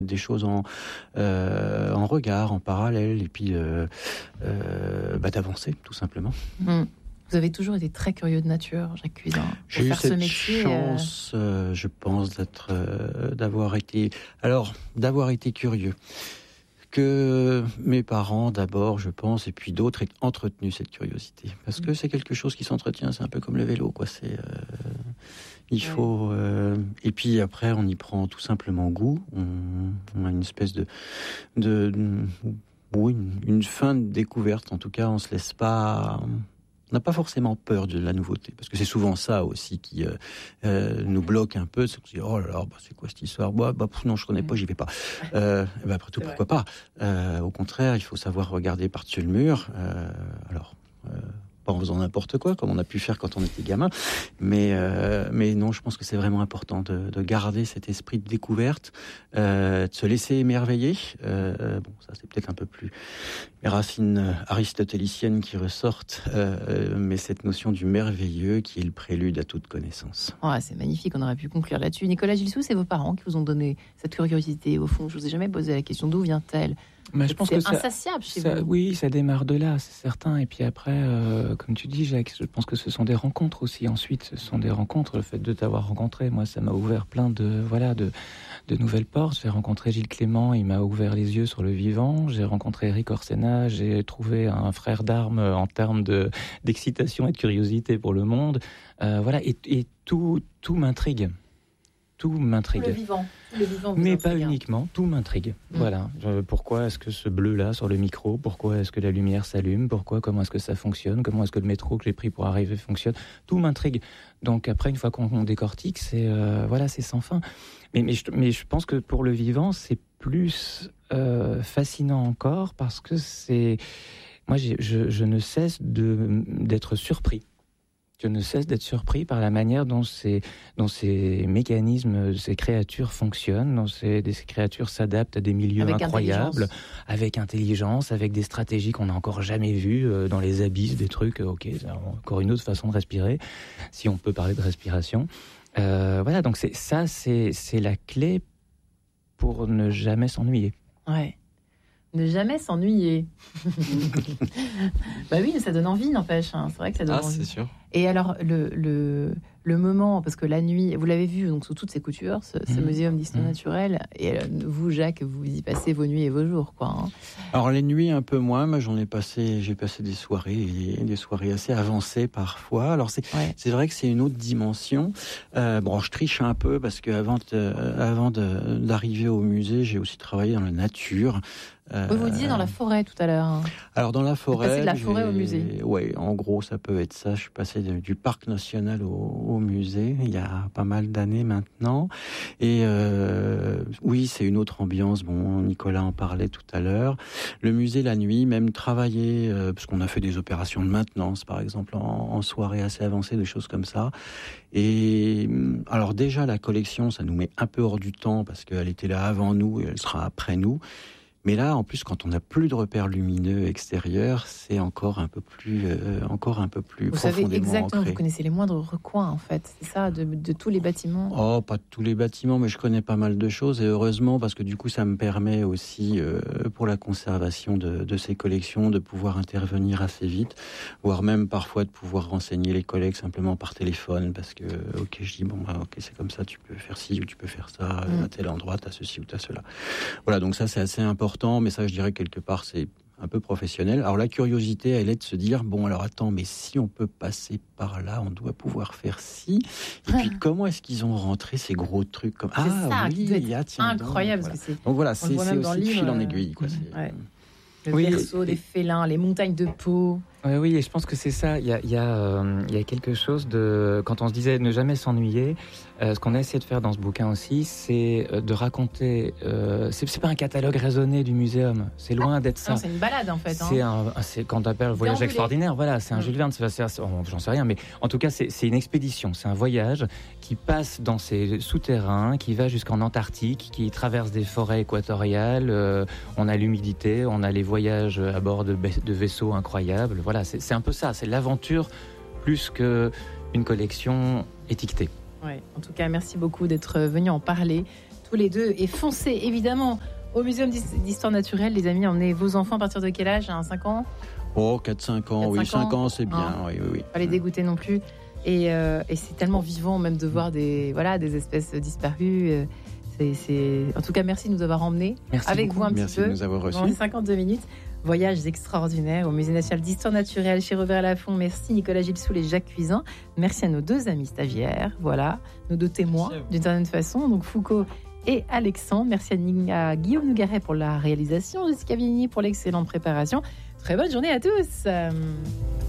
des choses en regard, en parallèle, et puis d'avancer, tout simplement. Vous avez toujours été très curieux de nature, Jacques Cuisin. J'ai eu cette chance, je pense, d'avoir été curieux. Que mes parents d'abord, je pense, et puis d'autres aient entretenu cette curiosité. Parce que c'est quelque chose qui s'entretient, c'est un peu comme le vélo, quoi. Il faut... et puis après, on y prend tout simplement goût. On a une espèce une fin de découverte. En tout cas, on se laisse pas... On n'a pas forcément peur de la nouveauté, parce que c'est souvent ça aussi qui nous bloque un peu. C'est qu'on se dit, oh là là, c'est quoi cette histoire ? Non, je connais pas, j'y vais pas. Après tout, pourquoi pas ? Au contraire, il faut savoir regarder par-dessus le mur. Pas en faisant n'importe quoi, comme on a pu faire quand on était gamin. Mais non, je pense que c'est vraiment important de garder cet esprit de découverte, de se laisser émerveiller. Ça c'est peut-être un peu plus les racines aristotéliciennes qui ressortent, mais cette notion du merveilleux qui est le prélude à toute connaissance. C'est magnifique, on aurait pu conclure là-dessus. Nicolas Gilsoul, c'est vos parents qui vous ont donné cette curiosité. Au fond, je vous ai jamais posé la question d'où vient-elle ? Mais je pense c'est que insatiable chez vous. Oui, ça démarre de là, c'est certain. Et puis après, comme tu dis, Jacques, je pense que ce sont des rencontres aussi. Ensuite, ce sont des rencontres. Le fait de t'avoir rencontré, moi, ça m'a ouvert plein de nouvelles portes. J'ai rencontré Gilles Clément, il m'a ouvert les yeux sur le vivant. J'ai rencontré Eric Orsena, j'ai trouvé un frère d'armes en termes d'excitation et de curiosité pour le monde. Et tout m'intrigue. Tout m'intrigue. Le vivant mais pas uniquement, tout m'intrigue. Voilà. Pourquoi est-ce que ce bleu-là sur le micro ? Pourquoi est-ce que la lumière s'allume ? Comment est-ce que ça fonctionne ? Comment est-ce que le métro que j'ai pris pour arriver fonctionne ? Tout m'intrigue. Donc après, une fois qu'on décortique, c'est sans fin. Mais je pense que pour le vivant, c'est plus fascinant encore parce que moi, je ne cesse d'être surpris. Je ne cesse d'être surpris par la manière dont ces mécanismes, ces créatures fonctionnent, dont ces créatures s'adaptent à des milieux incroyables, avec intelligence, avec des stratégies qu'on n'a encore jamais vues dans les abysses, des trucs, c'est encore une autre façon de respirer, si on peut parler de respiration. Donc c'est la clé pour ne jamais s'ennuyer. Ouais. Ne jamais s'ennuyer. Oui, ça donne envie, n'empêche. C'est vrai que ça donne envie. C'est sûr. Et alors, le moment, parce que la nuit, vous l'avez vu donc sous toutes ses coutures, ce muséum d'histoire naturelle, et vous, Jacques, vous y passez vos nuits et vos jours, quoi. Alors les nuits un peu moins, moi j'ai passé des soirées assez avancées parfois. Alors c'est vrai que c'est une autre dimension. Je triche un peu parce que avant d'arriver au musée, j'ai aussi travaillé dans la nature. Vous disiez dans la forêt tout à l'heure. Alors dans la forêt, passé de la forêt au musée. Ouais, en gros ça peut être ça. Je suis passé du parc national au musée il y a pas mal d'années maintenant. Et oui, c'est une autre ambiance. Bon, Nicolas en parlait tout à l'heure. Le musée la nuit, même travailler, parce qu'on a fait des opérations de maintenance, par exemple en soirée assez avancée, des choses comme ça. Et alors déjà la collection, ça nous met un peu hors du temps parce qu'elle était là avant nous et elle sera après nous. Mais là, en plus, quand on n'a plus de repères lumineux extérieurs, c'est encore un peu plus vous profondément savez exactement, ancré. vous connaissez les moindres recoins, en fait. C'est ça, de tous les bâtiments. Oh, pas de tous les bâtiments, mais je connais pas mal de choses. Et heureusement, parce que du coup, ça me permet aussi, pour la conservation de ces collections, de pouvoir intervenir assez vite, voire même parfois de pouvoir renseigner les collègues simplement par téléphone. Parce que, je dis, c'est comme ça, tu peux faire ci ou tu peux faire ça, à tel endroit, t'as ceci ou t'as cela. Voilà, donc ça, c'est assez important. Mais ça, je dirais quelque part, c'est un peu professionnel. Alors la curiosité, elle est de se dire, alors attends, mais si on peut passer par là, on doit pouvoir faire ci. Et puis comment est-ce qu'ils ont rentré ces gros trucs comme tiens, incroyable. Donc voilà, c'est aussi de fil en aiguille, quoi. Le berceau des félins, les montagnes de peau. Oui, et je pense que c'est ça. Il y a quelque chose de... Quand on se disait ne jamais s'ennuyer, ce qu'on a essayé de faire dans ce bouquin aussi, c'est de raconter... c'est pas un catalogue raisonné du muséum. C'est loin d'être ça. Non, c'est une balade, en fait. C'est quand on appelle voyage extraordinaire. Voilà, c'est un Jules Verne. J'en sais rien, mais en tout cas, c'est une expédition. C'est un voyage qui passe dans ces souterrains, qui va jusqu'en Antarctique, qui traverse des forêts équatoriales. On a l'humidité, on a les voyages à bord de vaisseaux incroyables. Voilà, c'est un peu ça, c'est l'aventure plus qu'une collection étiquetée. En tout cas, merci beaucoup d'être venu en parler. tous les deux. Et foncez, évidemment, au Muséum d'Histoire Naturelle, les amis. Emmenez vos enfants à partir de quel âge, 5 ans? Oh, 4-5 ans, 5 ans, c'est bien. Oui. Pas les dégoûter non plus. Et c'est tellement vivant même de voir des espèces disparues. En tout cas, merci de nous avoir emmenés avec vous un petit peu. Merci de nous avoir reçus. Dans les 52 minutes. Voyages extraordinaires au Musée national d'Histoire naturelle chez Robert Laffont. Merci Nicolas Gilsoul et Jacques Cuisin. Merci à nos 2 amis stagiaires, voilà, nos 2 témoins d'une certaine façon, donc Foucault et Alexandre. Merci à Guillaume Nougaret pour la réalisation, Jessica Vigny pour l'excellente préparation. Très bonne journée à tous.